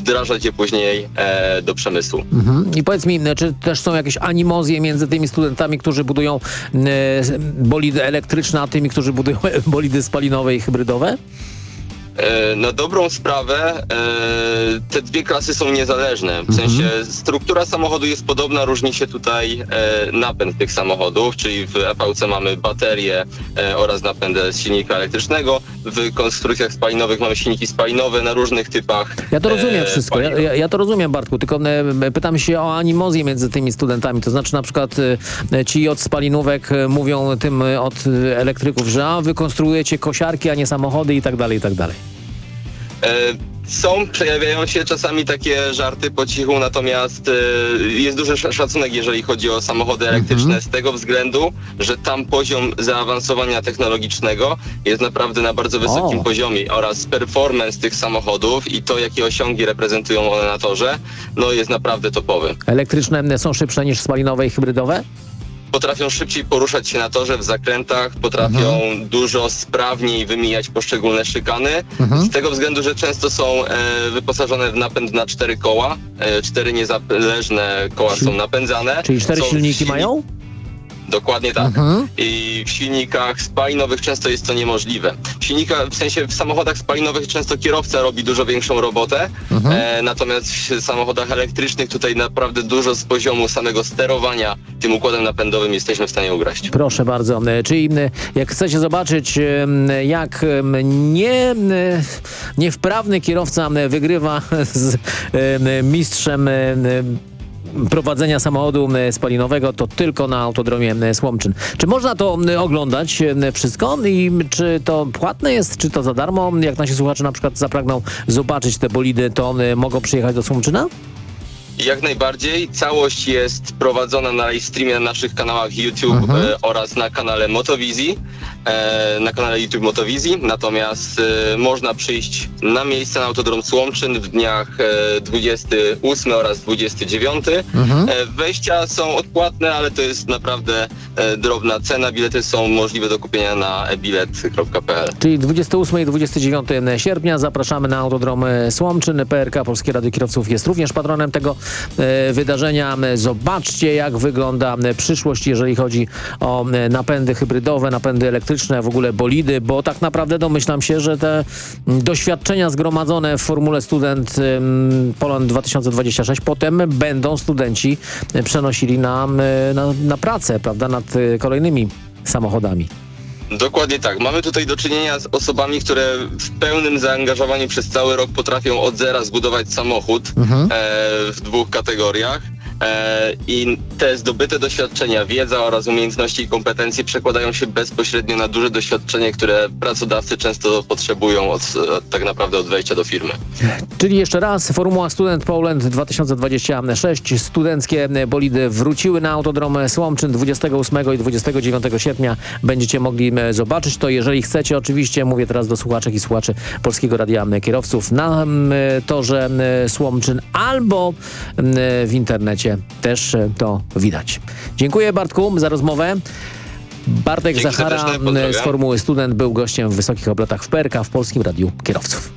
wdrażać je później do przemysłu. I powiedz mi, czy też są jakieś animozje między tymi studentami, którzy budują bolidy elektryczne, a tymi, którzy budują bolidy spalinowe i hybrydowe? Na dobrą sprawę te dwie klasy są niezależne. W sensie struktura samochodu jest podobna, różni się tutaj napęd tych samochodów, czyli w EVC mamy baterie oraz napęd z silnika elektrycznego. W konstrukcjach spalinowych mamy silniki spalinowe na różnych typach. Ja to rozumiem wszystko. Ja to rozumiem, Bartku, tylko pytam się o animozję między tymi studentami. To znaczy na przykład ci od spalinówek mówią tym od elektryków, że wy konstruujecie kosiarki, a nie samochody i tak dalej, i tak dalej. Przejawiają się czasami takie żarty po cichu, natomiast jest duży szacunek, jeżeli chodzi o samochody elektryczne z tego względu, że tam poziom zaawansowania technologicznego jest naprawdę na bardzo wysokim poziomie oraz performance tych samochodów i to, jakie osiągi reprezentują one na torze, no jest naprawdę topowy. Elektryczne są szybsze niż spalinowe i hybrydowe? Potrafią szybciej poruszać się na torze w zakrętach, potrafią dużo sprawniej wymijać poszczególne szykany. Z tego względu, że często są wyposażone w napęd na 4 koła. 4 niezależne koła są napędzane. Czyli 4 silniki mają? Dokładnie tak. I w silnikach spalinowych często jest to niemożliwe. W samochodach spalinowych często kierowca robi dużo większą robotę, natomiast w samochodach elektrycznych tutaj naprawdę dużo z poziomu samego sterowania tym układem napędowym jesteśmy w stanie ugrać. Proszę bardzo. Czyli jak chcecie zobaczyć, jak niewprawny kierowca wygrywa z mistrzem prowadzenia samochodu spalinowego, to tylko na autodromie Słomczyn. Czy można to oglądać wszystko i czy to płatne jest, czy to za darmo? Jak nasi słuchacze na przykład zapragną zobaczyć te bolidy, to mogą przyjechać do Słomczyna? Jak najbardziej. Całość jest prowadzona na live streamie na naszych kanałach YouTube oraz na kanale Motowizji, na kanale YouTube Motowizji. Natomiast można przyjść na miejsce na Autodrom Słomczyn w dniach 28 oraz 29. Wejścia są odpłatne, ale to jest naprawdę drobna cena. Bilety są możliwe do kupienia na ebilet.pl. Czyli 28 i 29 sierpnia zapraszamy na Autodrom Słomczyn. PRK Polskie Radio Kierowców jest również patronem tego wydarzenia. Zobaczcie, jak wygląda przyszłość, jeżeli chodzi o napędy hybrydowe, napędy elektryczne, w ogóle bolidy, bo tak naprawdę domyślam się, że te doświadczenia zgromadzone w Formule Student Poland 2026 potem będą studenci przenosili na pracę, prawda, nad kolejnymi samochodami. Dokładnie tak. Mamy tutaj do czynienia z osobami, które w pełnym zaangażowaniu przez cały rok potrafią od zera zbudować samochód w 2 kategoriach. I te zdobyte doświadczenia, wiedza oraz umiejętności i kompetencje przekładają się bezpośrednio na duże doświadczenie, które pracodawcy często potrzebują tak naprawdę od wejścia do firmy. Czyli jeszcze raz, Formuła Student Poland 2026. Studenckie bolidy wróciły na Autodrom Słomczyn 28 i 29 sierpnia. Będziecie mogli zobaczyć to, jeżeli chcecie. Oczywiście mówię teraz do słuchaczek i słuchaczy Polskiego Radia Kierowców na torze Słomczyn albo w internecie. Też to widać. Dziękuję, Bartku, za rozmowę. Bartek Zachara z Formuły Student był gościem w Wysokich Obrotach w PRK w Polskim Radiu Kierowców.